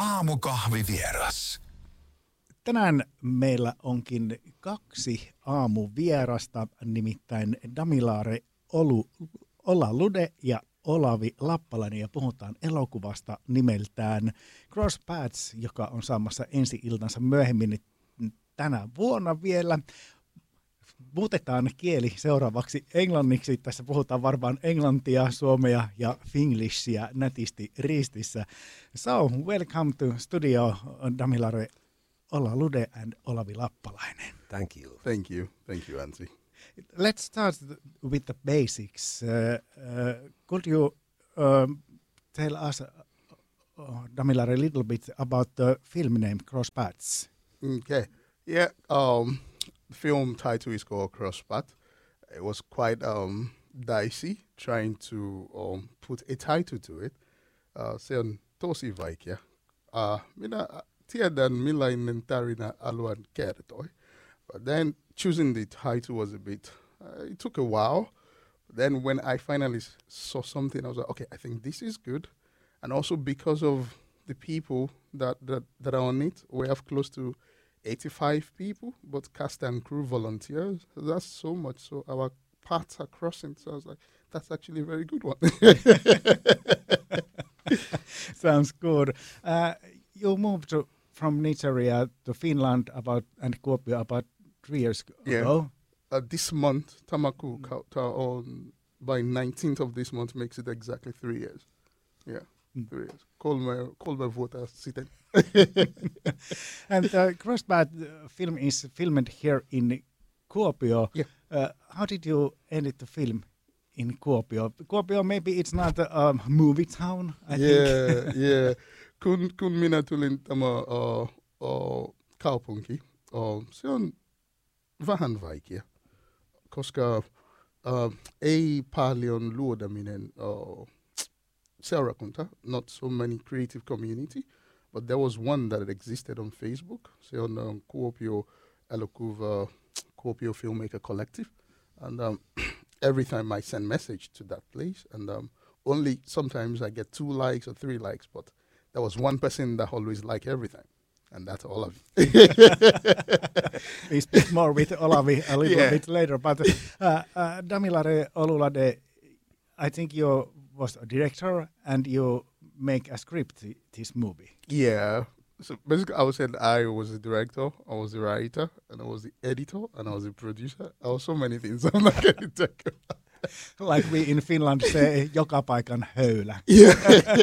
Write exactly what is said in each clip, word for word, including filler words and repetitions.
aamukahvivieras. Tänään meillä onkin kaksi aamuvierasta, nimittäin Damilare Olu, Olalude ja Olavi Lappalainen, ja puhutaan elokuvasta nimeltään Cross Paths, joka on saamassa ensi-iltansa myöhemmin tänä vuonna vielä. Muutetaan kieli seuraavaksi englanniksi. Tässä puhutaan varmaan englantia, suomea ja finglishia nätisti ristissä. So, welcome to studio, Damilare Olalude and Olavi Lappalainen. Thank you. Thank you. Thank you, Antti. Let's start with the basics. Uh, uh, could you um, tell us, uh, Damilare, a little bit about the film name Cross Paths? Okay. Yeah. Um, the film title is called Cross Path. It was quite um dicey trying to um put a title to it. Uh, se on tosi vaikea. Uh, minä tiedän millainen tarina haluan kertoi. But then choosing the title was a bit, uh, it took a while. But then when I finally s- saw something, I was like, okay, I think this is good. And also because of the people that, that, that are on it, we have close to eighty-five people, but cast and crew volunteers. That's so much. So our paths are crossing. So I was like, that's actually a very good one. Sounds good. Uh, you moved to, from Nigeria to Finland about and Kuopio about three years Yeah. ago. Uh, this month, Tamaku, ka- ta- on by nineteenth of this month makes it exactly three years. Yeah, Mm. three years. Kolme, kolme vuotta sitten. And the Cross Paths uh, film is filmed here in Kuopio. Yeah. Uh, how did you end it to film in Kuopio? Kuopio, maybe it's not a um, movie town, I yeah, think. yeah. Kun, kun minä tulin tämä uh, uh, kaupunki, uh, se on vähän vaikea, koska uh, ei paljon luodaminen uh, seurakunta, not so many creative community, but there was one that existed on Facebook. Se on um, Kuopio Elokuva, Kuopio Filmmaker Collective, and um, every time I send message to that place, and um, only sometimes I get two likes or three likes, but there was one person that always liked everything, and that's all of it. We speak more with Olavi a little Yeah. bit later, but uh, uh, Damilare Olulade, I think you was a director and you make a script to this movie. Yeah. So basically, I would say that I was the director, I was the writer, and I was the editor, and I was the producer. I was so many things. I'm not going to talk about. Like we in Finland say, joka paikan höylä. Yeah.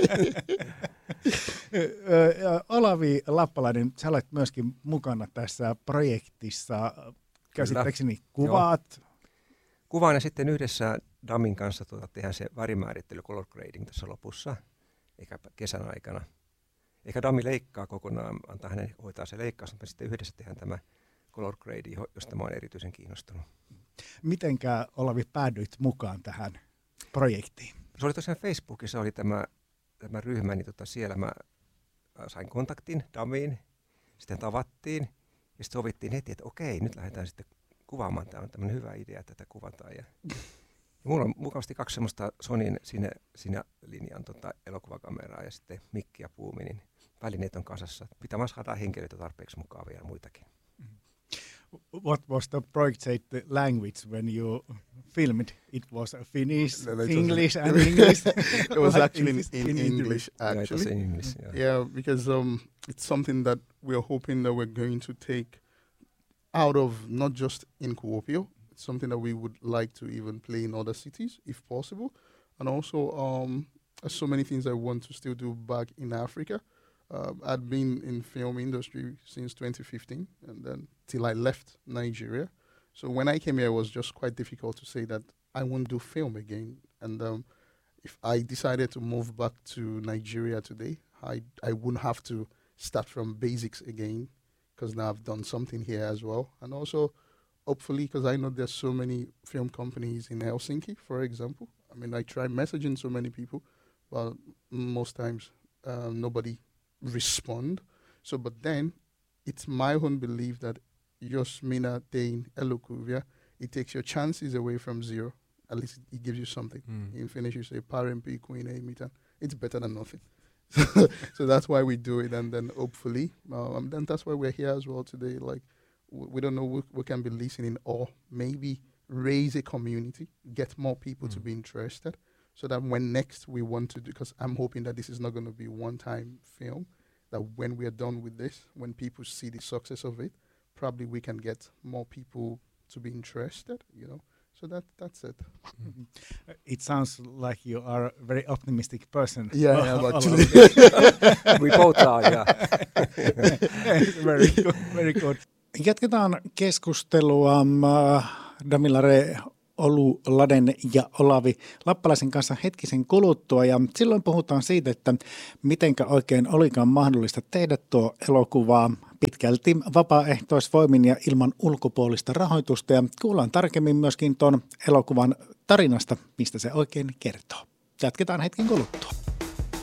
Ö, ö, Olavi Lappalainen, sä olet myöskin mukana tässä projektissa. Käsittääkseni kuvaat. Kuvaan ja sitten yhdessä Damin kanssa tuota, tehdään se värimäärittely, color grading tässä lopussa, eikä kesän aikana. Eikä Dami leikkaa kokonaan, antaa hänen hoitaa se leikkaus, mutta sitten yhdessä tehdään tämä color grade, josta mä olen erityisen kiinnostunut. Mitenkä, Olavi, päädyit mukaan tähän projektiin? Se oli tosiaan Facebookissa oli tämä, tämä ryhmä, niin tota siellä mä sain kontaktin Damiin, sitten tavattiin ja sitten sovittiin heti, että okei, nyt lähdetään sitten kuvaamaan. Tämä on tämmöinen hyvä idea, että tätä kuvataan. Ja, ja mulla on mukavasti kaksi semmoista Sonyn sinne, sinne linjan tota, elokuvakameraa ja sitten mikki ja puumi, niin välineet on kasassa. Pitää vaan saada henkilöitä tarpeeksi mukaan vielä muitakin. What was the project language when you filmed? It was Finnish, No, no, it English, wasn't. and English. It was Like actually in, this- in, in English, Yeah, it was actually. in English, yeah. Yeah, because um, it's something that we're hoping that we're going to take out of not just in Kuopio. It's something that we would like to even play in other cities if possible. And also, um, there's so many things I want to still do back in Africa. Um, I'd been in film industry since twenty fifteen, and then till I left Nigeria. So when I came here, it was just quite difficult to say that I won't do film again. And um, if I decided to move back to Nigeria today, I I wouldn't have to start from basics again, because now I've done something here as well. And also, hopefully, because I know there's so many film companies in Helsinki, for example. I mean, I try messaging so many people, but most times uh, nobody respond. So, but then it's my own belief that jos minä tein elokuvia, it takes your chances away from zero. At least it gives you something. Mm. In Finnish, you say parempi kuin ei mitään. It's better than nothing. So that's why we do it, and then hopefully, uh, and then that's why we're here as well today. Like, w- we don't know who, who can be listening, or maybe raise a community, get more people mm. to be interested, so that when next we want to do, because I'm hoping that this is not going to be one-time film, that when we are done with this, when people see the success of it, probably we can get more people to be interested, you know. So that that's it. Mm-hmm. It sounds like you are a very optimistic person. Yeah, I am actually. We both are, yeah. Very good, very good. Jatketaan keskustelua uh, Damilare, Olu, Laden ja Olavi Lappalaisen kanssa hetkisen kuluttua, ja silloin puhutaan siitä, että mitenkä oikein olikaan mahdollista tehdä tuo elokuvaa pitkälti vapaaehtoisvoimin ja ilman ulkopuolista rahoitusta, ja kuullaan tarkemmin myöskin tuon elokuvan tarinasta, mistä se oikein kertoo. Jatketaan hetken kuluttua.